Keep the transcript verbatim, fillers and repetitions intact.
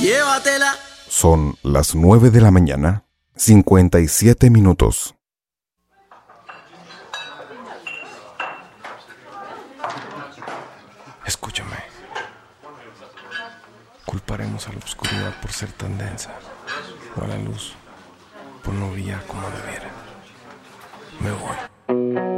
Llévatela. Son las nueve de la mañana, cincuenta y siete minutos. Escúchame. Culparemos a la oscuridad por ser tan densa, o a la luz por no brillar como debiera. Me voy.